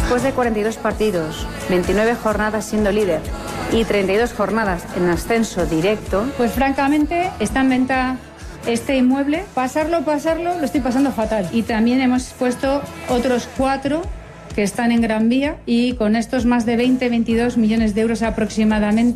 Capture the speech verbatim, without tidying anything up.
Después de cuarenta y dos partidos, veintinueve jornadas siendo líder y treinta y dos jornadas en ascenso directo, pues francamente está en venta este inmueble. Pasarlo, pasarlo, lo estoy pasando fatal. Y también hemos puesto otros cuatro que están en Gran Vía y con estos más de veinte, veintidós millones de euros aproximadamente.